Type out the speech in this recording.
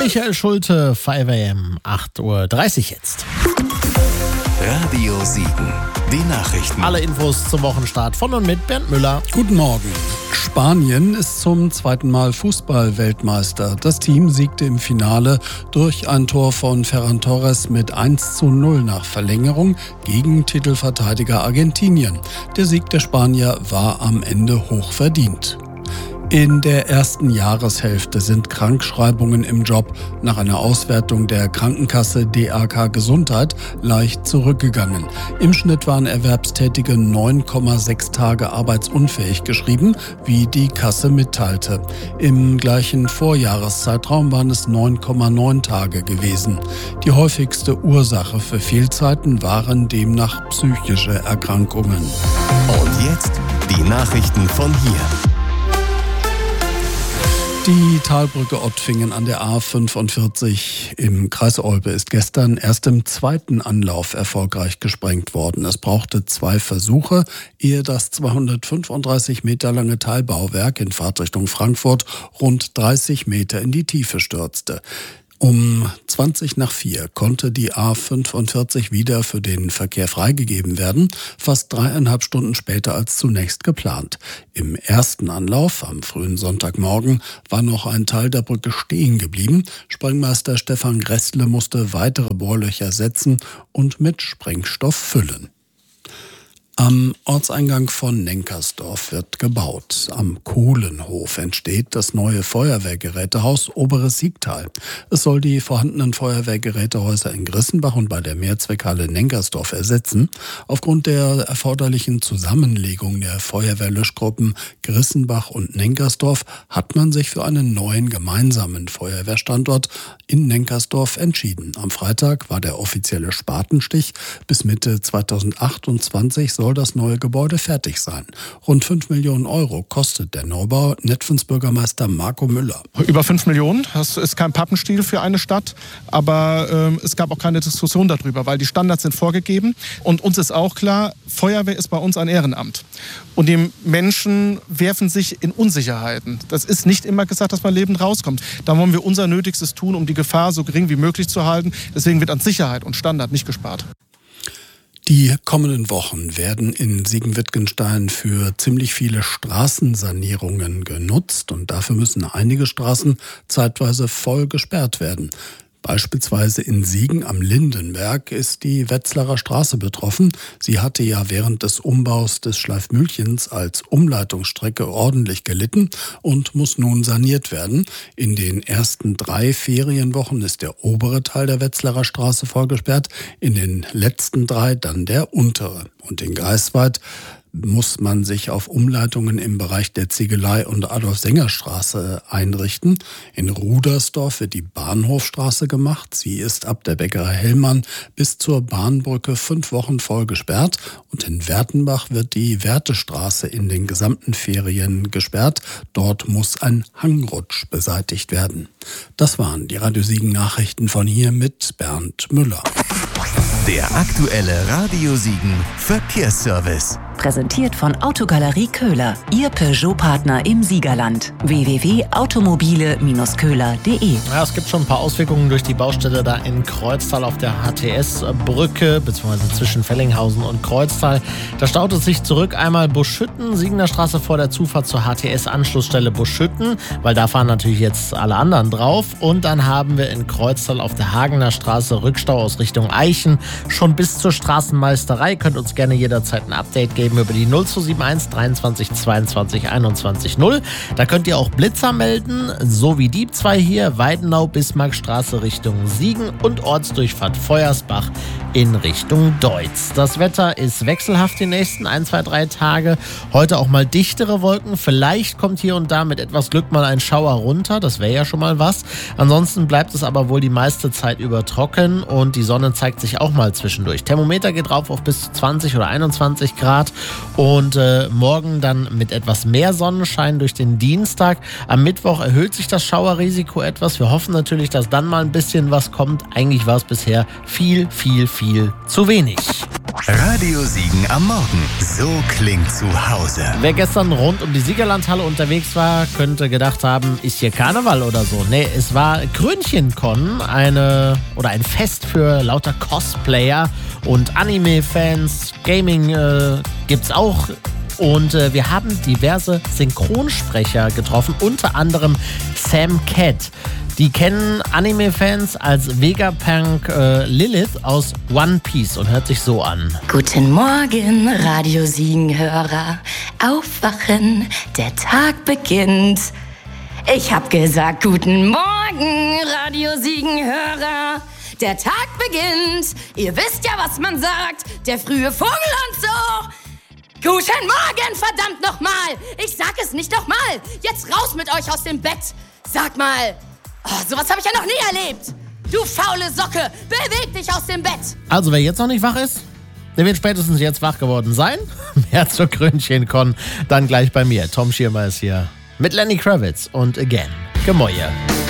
Michael Schulte, 5 AM, 8:30 Uhr jetzt. Radio Siegen, die Nachrichten. Alle Infos zum Wochenstart von und mit Bernd Müller. Guten Morgen. Spanien ist zum zweiten Mal Fußball-Weltmeister. Das Team siegte im Finale durch ein Tor von Ferran Torres mit 1:0 nach Verlängerung gegen Titelverteidiger Argentinien. Der Sieg der Spanier war am Ende hoch verdient. In der ersten Jahreshälfte sind Krankschreibungen im Job nach einer Auswertung der Krankenkasse DAK Gesundheit leicht zurückgegangen. Im Schnitt waren Erwerbstätige 9,6 Tage arbeitsunfähig geschrieben, wie die Kasse mitteilte. Im gleichen Vorjahreszeitraum waren es 9,9 Tage gewesen. Die häufigste Ursache für Fehlzeiten waren demnach psychische Erkrankungen. Und jetzt die Nachrichten von hier. Die Talbrücke Ottfingen an der A45 im Kreis Olpe ist gestern erst im zweiten Anlauf erfolgreich gesprengt worden. Es brauchte 2 Versuche, ehe das 235 Meter lange Talbauwerk in Fahrtrichtung Frankfurt rund 30 Meter in die Tiefe stürzte. Um 3:20 konnte die A45 wieder für den Verkehr freigegeben werden, fast 3,5 Stunden später als zunächst geplant. Im ersten Anlauf am frühen Sonntagmorgen war noch ein Teil der Brücke stehen geblieben. Sprengmeister Stefan Gräßle musste weitere Bohrlöcher setzen und mit Sprengstoff füllen. Am Ortseingang von Nenkersdorf wird gebaut. Am Kohlenhof entsteht das neue Feuerwehrgerätehaus Oberes Siegtal. Es soll die vorhandenen Feuerwehrgerätehäuser in Grissenbach und bei der Mehrzweckhalle Nenkersdorf ersetzen. Aufgrund der erforderlichen Zusammenlegung der Feuerwehrlöschgruppen Grissenbach und Nenkersdorf hat man sich für einen neuen gemeinsamen Feuerwehrstandort in Nenkersdorf entschieden. Am Freitag war der offizielle Spatenstich. Bis Mitte 2028 soll das neue Gebäude fertig sein. Rund 5 Millionen Euro kostet der Neubau. Netfens Bürgermeister Marco Müller. Über 5 Millionen, das ist kein Pappenstiel für eine Stadt, aber es gab auch keine Diskussion darüber, weil die Standards sind vorgegeben. Und uns ist auch klar, Feuerwehr ist bei uns ein Ehrenamt. Und die Menschen werfen sich in Unsicherheiten. Das ist nicht immer gesagt, dass man lebend rauskommt. Da wollen wir unser Nötigstes tun, um die Gefahr so gering wie möglich zu halten. Deswegen wird an Sicherheit und Standard nicht gespart. Die kommenden Wochen werden in Siegen-Wittgenstein für ziemlich viele Straßensanierungen genutzt und dafür müssen einige Straßen zeitweise voll gesperrt werden. Beispielsweise in Siegen am Lindenberg ist die Wetzlarer Straße betroffen. Sie hatte ja während des Umbaus des Schleifmühlchens als Umleitungsstrecke ordentlich gelitten und muss nun saniert werden. In den ersten 3 Ferienwochen ist der obere Teil der Wetzlarer Straße vollgesperrt, in den letzten 3 dann der untere. Und in Greifswald muss man sich auf Umleitungen im Bereich der Ziegelei- und Adolf-Sänger-Straße einrichten. In Rudersdorf wird die Bahnhofstraße gemacht. Sie ist ab der Bäckerei Hellmann bis zur Bahnbrücke 5 Wochen voll gesperrt. Und in Wertenbach wird die Wertestraße in den gesamten Ferien gesperrt. Dort muss ein Hangrutsch beseitigt werden. Das waren die Radio Siegen Nachrichten von hier mit Bernd Müller. Der aktuelle Radio Siegen Verkehrsservice. Präsentiert von Autogalerie Köhler, Ihr Peugeot-Partner im Siegerland. www.automobile-köhler.de. Ja, es gibt schon ein paar Auswirkungen durch die Baustelle da in Kreuztal auf der HTS-Brücke, beziehungsweise zwischen Fellinghausen und Kreuztal. Da staut es sich zurück. Einmal Buschütten, Siegener Straße vor der Zufahrt zur HTS-Anschlussstelle Buschütten, weil da fahren natürlich jetzt alle anderen drauf. Und dann haben wir in Kreuztal auf der Hagener Straße Rückstau aus Richtung Eichen, schon bis zur Straßenmeisterei. Könnt uns gerne jederzeit ein Update geben über die 0271 23 22 21 0. Da könnt ihr auch Blitzer melden, so wie die 2 hier, Weidenau-Bismarckstraße Richtung Siegen und Ortsdurchfahrt Feuersbach in Richtung Deutz. Das Wetter ist wechselhaft die nächsten 1, 2, 3 Tage. Heute auch mal dichtere Wolken. Vielleicht kommt hier und da mit etwas Glück mal ein Schauer runter. Das wäre ja schon mal was. Ansonsten bleibt es aber wohl die meiste Zeit über trocken und die Sonne zeigt sich auch mal zwischendurch. Thermometer geht rauf auf bis zu 20 oder 21 Grad und morgen dann mit etwas mehr Sonnenschein durch den Dienstag. Am Mittwoch erhöht sich das Schauerrisiko etwas. Wir hoffen natürlich, dass dann mal ein bisschen was kommt. Eigentlich war es bisher viel zu wenig. Radio Siegen am Morgen. So klingt zu Hause. Wer gestern rund um die Siegerlandhalle unterwegs war, könnte gedacht haben, ist hier Karneval oder so. Nee, es war Krönchencon, ein Fest für lauter Cosplayer und Anime-Fans. Gaming gibt's auch. Und wir haben diverse Synchronsprecher getroffen, unter anderem Sam Cat. Die kennen Anime-Fans als Vegapunk Lilith aus One Piece und hört sich so an. Guten Morgen, Radio Siegen-Hörer. Aufwachen, der Tag beginnt. Ich hab gesagt, guten Morgen, Radio Siegen-Hörer. Der Tag beginnt. Ihr wisst ja, was man sagt. Der frühe Vogel und so. Guten Morgen, verdammt nochmal! Ich sag es nicht nochmal! Jetzt raus mit euch aus dem Bett! Sag mal, sowas habe ich ja noch nie erlebt! Du faule Socke, beweg dich aus dem Bett! Also wer jetzt noch nicht wach ist, der wird spätestens jetzt wach geworden sein. Mehr zur Krönchencon dann gleich bei mir. Tom Schirmer ist hier mit Lenny Kravitz und Again. Gemäue.